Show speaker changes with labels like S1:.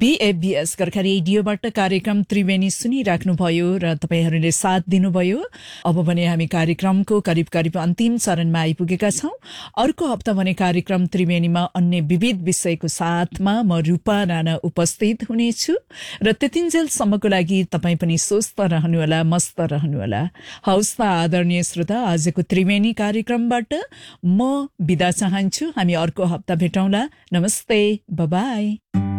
S1: BFBS Gorkha रेडियोबाट कार्यक्रम त्रिवेणी सुनिराख्नुभयो र तपाईहरूले साथ दिनुभयो। अब भने हामी कार्यक्रमको करिब अन्तिम चरणमा आइपुगेका छौं। अर्को हप्ता भने कार्यक्रम त्रिवेणीमा अन्य विविध विषयको साथमा म रूपा राणा उपस्थित हुनेछु र त्यतिन्जेलसम्मको लागि तपाईँ पनि स्वस्थ रहनुहोला, मस्त रहनुहोला। हवस् त आदरणीय श्रोता, आजको त्रिवेणी कार्यक्रमबाट म बिदा चाहन्छु। हामी अर्को हप्ता भेटौँला। नमस्ते, बाय।